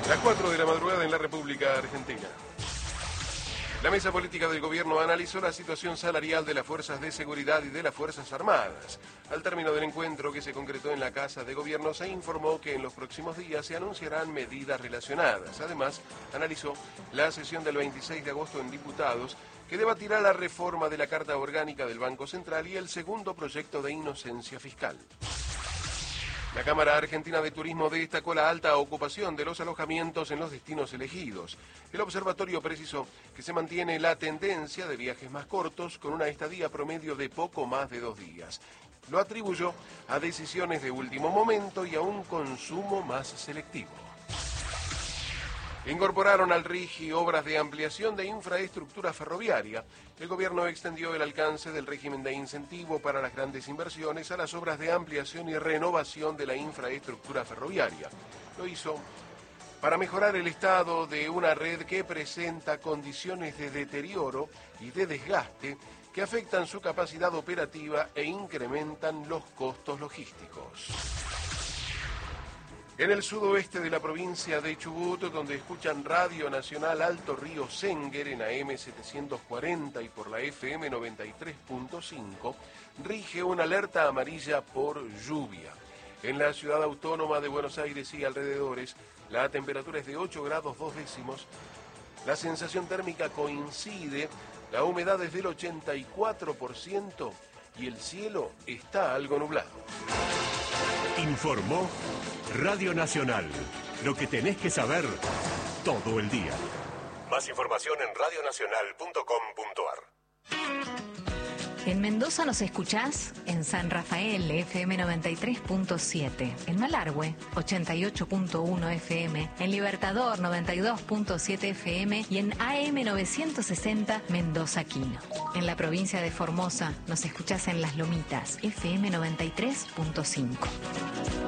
Las 4 de la madrugada en la República Argentina. La mesa política del gobierno analizó la situación salarial de las fuerzas de seguridad y de las Fuerzas Armadas. Al término del encuentro que se concretó en la Casa de Gobierno, se informó que en los próximos días se anunciarán medidas relacionadas. Además, analizó la sesión del 26 de agosto en Diputados, que debatirá la reforma de la Carta Orgánica del Banco Central y el segundo proyecto de inocencia fiscal. La Cámara Argentina de Turismo destacó la alta ocupación de los alojamientos en los destinos elegidos. El observatorio precisó que se mantiene la tendencia de viajes más cortos con una estadía promedio de poco más de 2 días. Lo atribuyó a decisiones de último momento y a un consumo más selectivo. Incorporaron al RIGI obras de ampliación de infraestructura ferroviaria. El gobierno extendió el alcance del régimen de incentivo para las grandes inversiones a las obras de ampliación y renovación de la infraestructura ferroviaria. Lo hizo para mejorar el estado de una red que presenta condiciones de deterioro y de desgaste que afectan su capacidad operativa e incrementan los costos logísticos. En el sudoeste de la provincia de Chubut, donde escuchan Radio Nacional Alto Río Senguer en AM 740 y por la FM 93.5, rige una alerta amarilla por lluvia. En la ciudad autónoma de Buenos Aires y alrededores, la temperatura es de 8 grados 2 décimos, la sensación térmica coincide, la humedad es del 84% y el cielo está algo nublado. Informó Radio Nacional. Lo que tenés que saber todo el día. Más información en radionacional.com.ar. En Mendoza nos escuchás en San Rafael, FM 93.7, en Malargüe, 88.1 FM, en Libertador, 92.7 FM y en AM 960 Mendoza Quino. En la provincia de Formosa nos escuchás en Las Lomitas, FM 93.5.